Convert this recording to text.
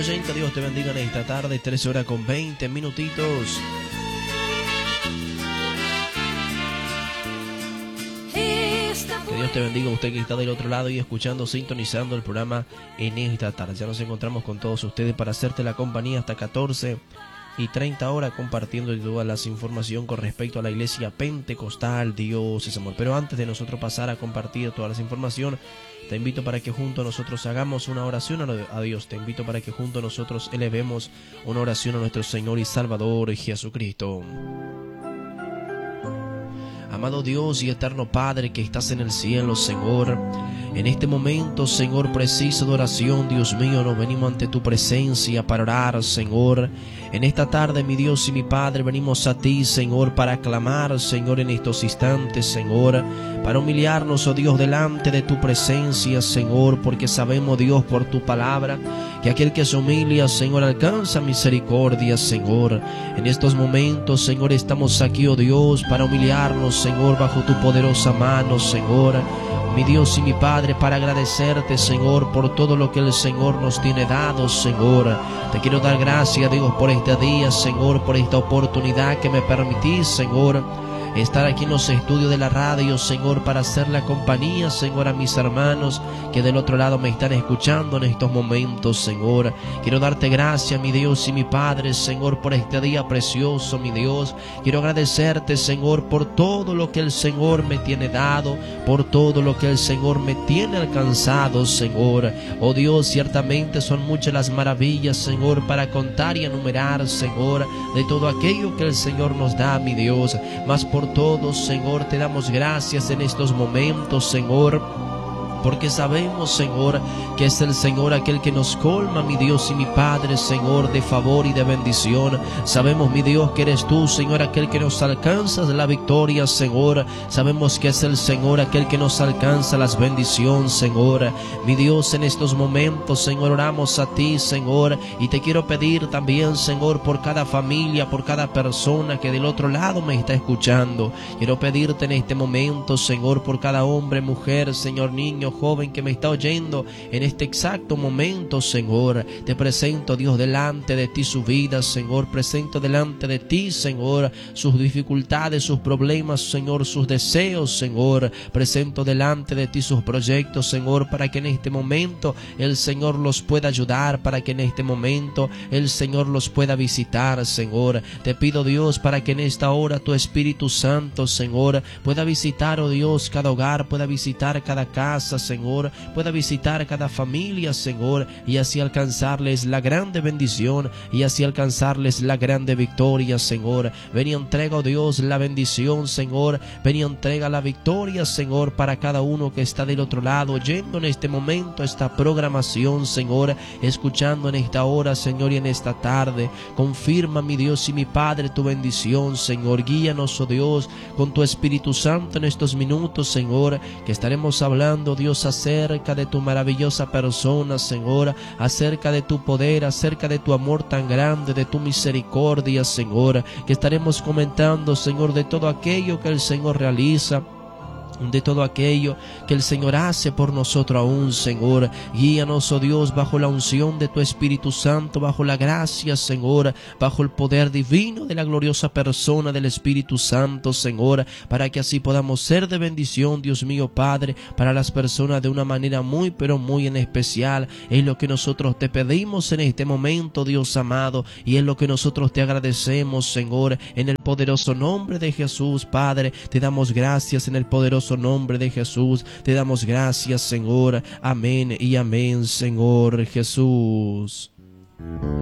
oyente, Dios te bendiga en esta tarde, 13 horas con 20 minutitos. Que Dios te bendiga a usted que está del otro lado y escuchando, sintonizando el programa en esta tarde. Ya nos encontramos con todos ustedes para hacerte la compañía hasta 14:30 horas, compartiendo todas las informaciones con respecto a la iglesia pentecostal. Dios es amor. Pero antes de nosotros pasar a compartir todas las informaciones, te invito para que junto a nosotros hagamos una oración a Dios. Te invito para que junto a nosotros elevemos una oración a nuestro Señor y Salvador Jesucristo. Amado Dios y eterno Padre que estás en el cielo, Señor, en este momento, Señor, preciso de oración, Dios mío, nos venimos ante tu presencia para orar, Señor. En esta tarde, mi Dios y mi Padre, venimos a ti, Señor, para clamar, Señor, en estos instantes, Señor, para humillarnos, oh Dios, delante de tu presencia, Señor, porque sabemos, Dios, por tu palabra, que aquel que se humilia, Señor, alcanza misericordia, Señor. En estos momentos, Señor, estamos aquí, oh Dios, para humillarnos, Señor, bajo tu poderosa mano, Señor. Mi Dios y mi Padre, para agradecerte, Señor, por todo lo que el Señor nos tiene dado, Señor. Te quiero dar gracias, Dios, por este día, Señor, por esta oportunidad que me permitís, Señor, estar aquí en los estudios de la radio, Señor, para hacer la compañía, Señor, a mis hermanos que del otro lado me están escuchando en estos momentos, Señor. Quiero darte gracias, mi Dios y mi Padre, Señor, por este día precioso, mi Dios. Quiero agradecerte, Señor, por todo lo que el Señor me tiene dado, por todo lo que el Señor me tiene alcanzado, Señor. Oh Dios, ciertamente son muchas las maravillas, Señor, para contar y enumerar, Señor, de todo aquello que el Señor nos da, mi Dios. Mas por todo, Señor, te damos gracias en estos momentos, Señor, porque sabemos, Señor, que es el Señor aquel que nos colma, mi Dios y mi Padre, Señor, de favor y de bendición. Sabemos, mi Dios, que eres tú, Señor, aquel que nos alcanza la victoria, Señor. Sabemos que es el Señor aquel que nos alcanza las bendiciones, Señor. Mi Dios, en estos momentos, Señor, oramos a ti, Señor, y te quiero pedir también, Señor, por cada familia, por cada persona que del otro lado me está escuchando. Quiero pedirte en este momento, Señor, por cada hombre, mujer, Señor, niño, joven que me está oyendo en este exacto momento, Señor. Te presento, Dios, delante de ti su vida, Señor. Presento delante de ti, Señor, sus dificultades, sus problemas, Señor, sus deseos, Señor. Presento delante de ti sus proyectos, Señor, para que en este momento el Señor los pueda ayudar, para que en este momento el Señor los pueda visitar, Señor. Te pido, Dios, para que en esta hora tu Espíritu Santo, Señor, pueda visitar, oh Dios, cada hogar, pueda visitar cada casa, Señor, pueda visitar cada familia, Señor, y así alcanzarles la grande bendición y así alcanzarles la grande victoria, Señor. Ven y entrega, oh Dios, la bendición, Señor. Ven y entrega la victoria, Señor, para cada uno que está del otro lado, oyendo en este momento esta programación, Señor, escuchando en esta hora, Señor, y en esta tarde. Confirma, mi Dios y mi Padre, tu bendición, Señor. Guíanos, oh Dios, con tu Espíritu Santo en estos minutos, Señor, que estaremos hablando, Dios, acerca de tu maravillosa persona, Señor, acerca de tu poder, acerca de tu amor tan grande, de tu misericordia, Señor, que estaremos comentando, Señor, de todo aquello que el Señor realiza, de todo aquello que el Señor hace por nosotros aún, Señor. Guíanos, oh Dios, bajo la unción de tu Espíritu Santo, bajo la gracia, Señor, bajo el poder divino de la gloriosa persona del Espíritu Santo, Señor, para que así podamos ser de bendición, Dios mío, Padre, para las personas de una manera muy, pero muy en especial. Es lo que nosotros te pedimos en este momento, Dios amado, y es lo que nosotros te agradecemos, Señor, en el poderoso nombre de Jesús, Padre. Te damos gracias en el poderoso nombre de Jesús. Te damos gracias, Señor. Amén y amén, Señor Jesús.